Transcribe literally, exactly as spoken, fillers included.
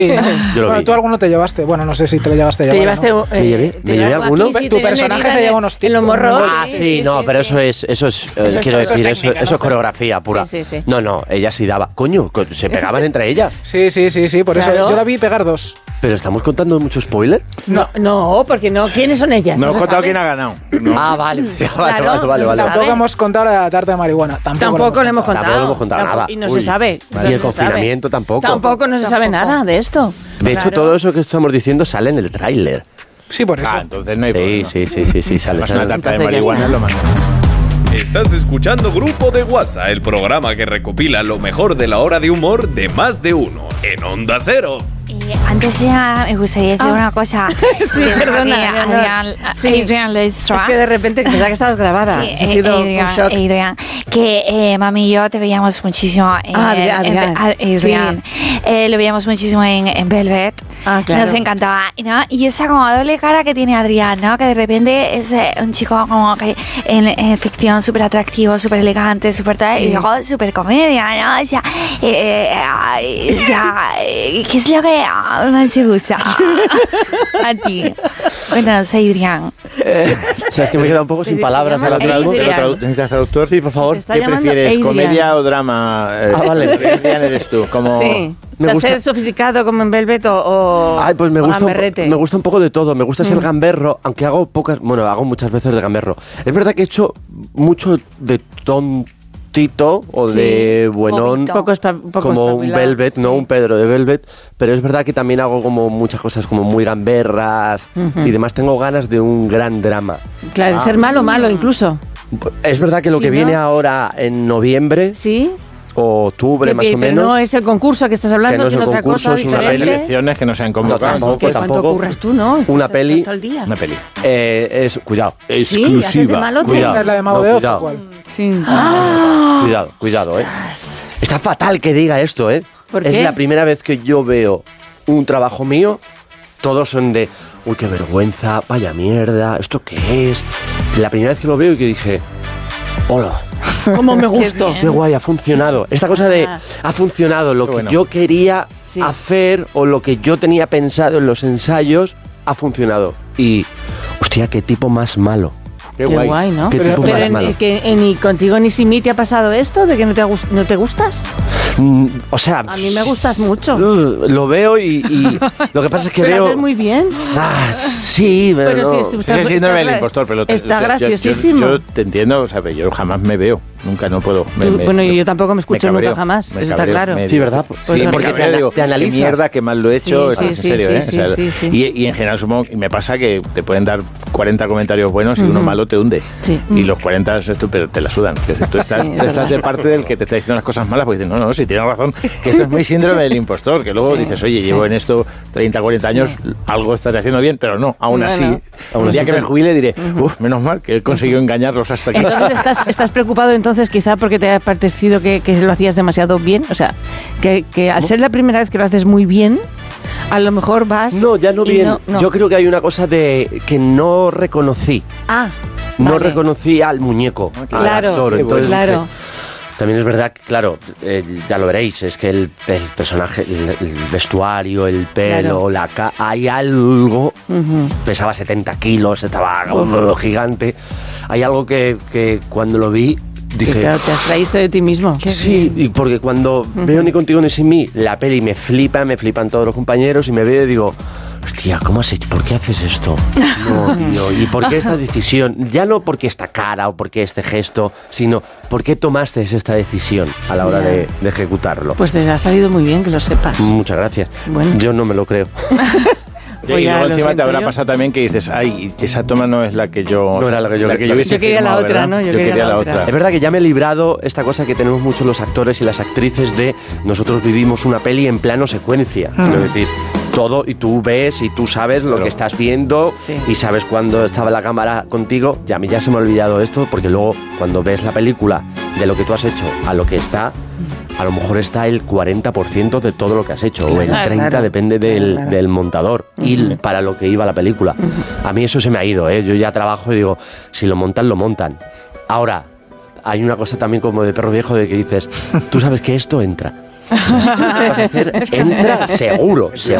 Yo lo bueno, vi. tú alguno te llevaste. Bueno, no sé si te lo llevaste a ¿Te llevar. llevaste, ¿no? eh, ¿Me llevé? te ¿Me llevé llevas alguno? aquí, sí, Tu te personaje viene se herida lleva en- unos en los morros. Ah, sí, no, pero eso es, eso es, eh, Eso es- quiero eso es decir, eso, técnica, eso ¿no? es coreografía pura. Sí, sí, sí. No, no, ella sí daba. Coño, co- se pegaban entre ellas. Sí, sí, sí, sí. Por Claro. eso yo la vi pegar dos. Pero estamos contando mucho spoiler. No, no, porque no. ¿Quiénes son ellas? No he se contado sabe. quién ha ganado. No. Ah, vale. vale, Claro, vale, vale, no vale, se vale. sabe. Tampoco hemos contado la tarta de marihuana. Tampoco, Tampoco le hemos Tampoco contado. le hemos contado Tampoco- nada. Y no Uy. se sabe. Y Eso el no se sabe. confinamiento tampoco. Tampoco no se sabe nada de esto. De hecho, Claro. todo eso que estamos diciendo sale en el tráiler. Sí, por eso. Ah, entonces no hay Sí, problema. sí, sí, sí, sí, sale. Además, sale. una tarta de Entonces ya marihuana está. es lo más. Estás escuchando Grupo de WhatsApp, el programa que recopila lo mejor de la hora de humor de más de uno en Onda Cero. Eh, antes ya me gustaría decir Ah. una cosa. Sí, perdona, Leonor. Adrián, Sí. Adrián Leistra. Es que de repente pensaba que estabas grabada. Sí, Ha eh, sido Adrián, un shock. Adrián, que eh, mami y yo te veíamos muchísimo en, Ah, Adrián, en- Adrián. a- Adrián. Eh, lo veíamos muchísimo en, en Velvet. Ah, claro. Nos encantaba, ¿no? Y esa como doble cara que tiene Adrián, ¿no? Que de repente es eh, un chico como que en, en ficción súper atractivo, súper elegante, súper tal, Sí. y luego súper comedia, ¿no? O sea, eh, eh, ay, o sea, eh, ¿qué es lo que ah, más te gusta a ti? Cuéntanos, Adrián. O sea, es que me he quedado un poco sin Te palabras llaman ahora mismo. Adrián. ¿Te lo tradu- ¿Necesitas traductor? Sí, por favor. Está ¿Qué llamando prefieres, Adrián. comedia o drama? Eh, Ah, vale. Adrián eres tú, como... Sí. Me O sea, gusta- ser sofisticado como en Velvet o, o Ay, pues me o gusta, un, gamberrete. me gusta un poco de todo. Me gusta ser gamberro, aunque hago pocas, bueno, hago muchas veces de gamberro. Es verdad que he hecho mucho de tontito o Sí. de buenón, Bobito. Poco espa- poco como un espabilado, Velvet, no sí. un Pedro de Velvet, pero es verdad que también hago como muchas cosas como muy gamberras y demás. Tengo ganas de un gran drama. Claro, ser malo, malo incluso. Es verdad que lo Sí, que ¿no? viene ahora en noviembre ¿Sí? o octubre Que- más que- o pero menos. no es el concurso que estás hablando, Que no es sino el otra concurso, cosa es una Las diferente. elecciones que no se han No, convocado. tampoco, Es que ¿cuánto tampoco. curras tú, no? Una Estás peli- todo el día. Una peli. Eh, es, cuidado, ¿Sí? ¿Haces de exclusiva. malote? Cuidado, ¿Es la de Mago no, de Oz o cuidado. cuál? Sí. Cuidado, cuidado, eh. Está fatal que diga esto, eh. ¿Por es qué? la primera vez que yo veo un trabajo mío, todos son de, uy, qué vergüenza, vaya mierda, ¿esto qué es? La primera vez que lo veo y que dije, hola, Como me gustó. qué guay, ha funcionado. Esta cosa de, Ah. ha funcionado, lo Qué que bueno. yo quería Sí. hacer o lo que yo tenía pensado en los ensayos, ha funcionado. Y, hostia, qué tipo más malo. Qué, Qué guay. guay, ¿no? Qué Pero, tipo pero más en- malo. que en- ni contigo ni sin mí te ha pasado esto de que no te, gus- no te gustas. Mm, o sea, A mí me gustas mucho. uh, Lo veo y, y lo que pasa es que Pero veo. haces muy bien. Ah, sí, pero, Pero no. sí, es tu- Sigue Está- síndrome del está- impostor, pero te- está yo- yo- graciosísimo. Yo, yo te entiendo, o sea, yo jamás me veo, nunca no puedo. Me- Tú- me- bueno, yo tampoco me escucho cabreo, nunca jamás, me eso está cabreo, claro. me- Sí, ¿verdad? Sí, Pues me porque cabreo, te- digo, te qué analizas. mierda, qué mal lo he hecho, Sí, sí, en sí, serio, sí, ¿eh? sí, O sea, sí, sí. Y, y en general supongo, y me pasa que te pueden dar cuarenta comentarios buenos y uno Ujú. malo te hunde. Sí. Y los cuarenta es esto, pero te la sudan. Que si tú estás, Sí, es tú estás verdad. de parte del que te está diciendo las cosas malas, pues dices, no, no, si tienes razón, que esto es muy síndrome del impostor, que luego Sí, dices, oye, llevo en esto treinta, cuarenta años, algo estaré haciendo bien, pero no, aún No, así, no. aún el día que me jubile diré, uff, menos mal que he conseguido engañarlos hasta aquí. Entonces estás, estás preocupado entonces quizá porque te ha parecido que, que lo hacías demasiado bien. O sea, que, que al ser la primera vez que lo haces muy bien, a lo mejor vas... No, ya no y bien. no- no. Yo creo que hay una cosa de que no reconocí. Ah, No vale. reconocí al muñeco, al Claro, actor. Entonces claro. dije, también es verdad que, claro, eh, ya lo veréis, es que el, el personaje, el, el vestuario, el pelo, Claro. la ca hay algo, Ujú. pesaba setenta kilos, estaba uh, gigante. Hay algo que, que cuando lo vi Que dije, claro, te abstraíste de ti mismo. sí, y porque cuando veo Ni contigo ni sin mí, la peli me flipa, me flipan todos los compañeros y me veo y digo, hostia, ¿cómo has hecho? ¿Por qué haces esto? No, tío, ¿y por qué esta decisión? Ya no porque esta cara o porque este gesto, sino ¿por qué tomaste esta decisión a la hora Ya. de, de ejecutarlo? Pues te ha salido muy bien, que lo sepas. Muchas gracias. Bueno. Yo no me lo creo. Pues y ya luego lo encima te siento habrá yo. pasado también que dices, ay, esa toma no es la que yo... No era la que yo- hubiese Yo quería la firmado, otra, ¿verdad? ¿no? Yo Yo quería quería la la otra. otra. Es verdad que ya me he librado esta cosa que tenemos mucho los actores y las actrices de nosotros vivimos una peli en plano secuencia. Mm. Es decir, todo y tú ves y tú sabes lo Claro. que estás viendo Sí. y sabes cuando estaba la cámara contigo. Ya a mí ya se me ha olvidado esto porque luego cuando ves la película de lo que tú has hecho a lo que está, a lo mejor está el cuarenta por ciento de todo lo que has hecho o el Claro, treinta por ciento, claro. depende del, Claro. del montador y para lo que iba la película. A mí eso se me ha ido, ¿eh? Yo ya trabajo y digo, si lo montan, lo montan. Ahora, hay una cosa también como de perro viejo de que dices, tú sabes que esto entra. Entra seguro, seguro.